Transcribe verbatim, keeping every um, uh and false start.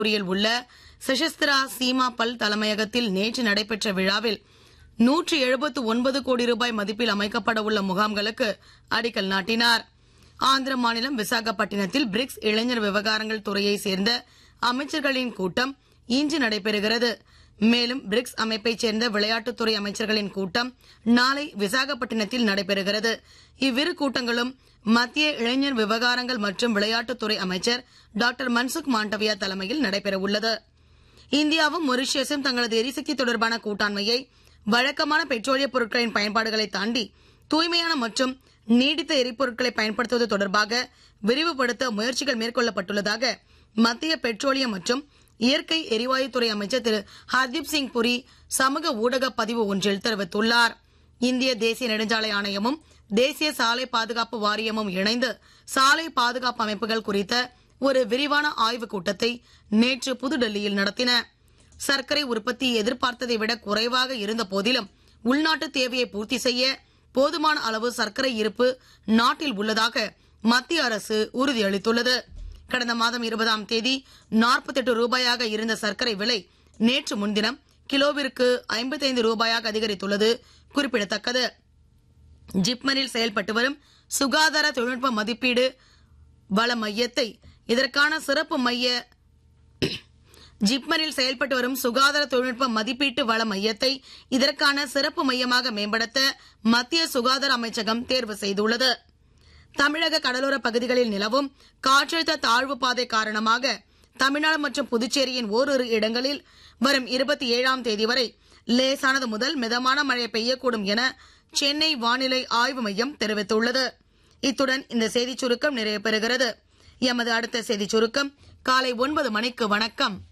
கல்லூரியில் உள்ள சசஸ்திரா சீமா பல் தலைமையகத்தில் நேற்று நடைபெற்ற விழாவில் நூற்று எழுபத்து ஒன்பது கோடி ரூபாய் மதிப்பில் அமைக்கப்பட உள்ள முகாம்களுக்கு அடிக்கல் நாட்டினார். ஆந்திர மாநிலம் விசாகப்பட்டினத்தில் பிரிக்ஸ் இளைஞர் விவகாரங்கள் துறையை சேர்ந்த அமைச்சர்களின் கூட்டம் இன்று நடைபெறுகிறது. மேலும் பிரிக்ஸ் அமைப்பைச் சேர்ந்த விளையாட்டுத்துறை அமைச்சர்களின் கூட்டம் நாளை விசாகப்பட்டினத்தில் நடைபெறுகிறது. இவ்விரு கூட்டங்களும் மத்திய இளைஞர் விவகாரங்கள் மற்றும் விளையாட்டுத்துறை அமைச்சர் டாக்டர் மன்சுக் மாண்டவியா தலைமையில் நடைபெறவுள்ளது. இந்தியாவும் மொரிஷியஸும் தங்களது எரிசக்தி தொடர்பான கூட்டாண்மையை வழக்கமான பெட்ரோலிய பொருட்களின் பயன்பாடுகளை தாண்டி தூய்மையான மற்றும் நீடித்த எரிபொருட்களை பயன்படுத்துவது தொடர்பாக விரிவுபடுத்த முயற்சிகள் மேற்கொள்ளப்பட்டுள்ளதாக மத்திய பெட்ரோலியம் மற்றும் இயற்கை எரிவாயுத்துறை அமைச்சர் திரு ஹர்தீப் சிங் புரி சமூக ஊடக பதிவு ஒன்றில் தெரிவித்துள்ளார். இந்திய தேசிய நெடுஞ்சாலை ஆணையமும் தேசிய சாலை பாதுகாப்பு வாரியமும் இணைந்து சாலை பாதுகாப்பு அமைப்புகள் குறித்த ஒரு விரிவான ஆய்வுக் கூட்டத்தை நேற்று புதுடெல்லியில் நடத்தின. சர்க்கரை உற்பத்தி எதிர்பார்த்ததை விட குறைவாக இருந்த போதிலும் உள்நாட்டு தேவையை பூர்த்தி செய்ய போதுமான அளவு சர்க்கரை இருப்பு நாட்டில் உள்ளதாக மத்திய அரசு உறுதியளித்துள்ளது. கடந்த மாதம் இருபதாம் தேதி நாற்பத்தி எட்டு ரூபாயாக இருந்த சர்க்கரை விலை நேற்று முன்தினம் கிலோவிற்கு ஐம்பத்தி ஐந்து ரூபாயாக அதிகரித்துள்ளது குறிப்பிடத்தக்கது. ஜிப்மரில் செயல்பட்டு வரும் சுகாதார தொழில்நுட்ப மதிப்பீடு வள மையத்தை இதற்கான சிறப்பு மைய ஜிப்மரில் செயல்பட்டு வரும் சுகாதார தொழில்நுட்ப மதிப்பீட்டு வள மையத்தை இதற்கான சிறப்பு மையமாக மேம்படுத்த மத்திய சுகாதார அமைச்சகம் தேர்வு செய்துள்ளது. தமிழக கடலோர பகுதிகளில் நிலவும் காற்றழுத்த தாழ்வு பாதை காரணமாக தமிழ்நாடு மற்றும் புதுச்சேரியின் ஓரிரு இடங்களில் வரும் இருபத்தி ஏழாம் தேதி வரை லேசானது முதல் மிதமான மழை பெய்யக்கூடும் என சென்னை வானிலை ஆய்வு மையம் தெரிவித்துள்ளது. இத்துடன் இந்த செய்திச் சுருக்கம் நிறைவு பெறுகிறது. எமது அடுத்த செய்திச் சுருக்கம் காலை ஒன்பது மணிக்கு. வணக்கம்.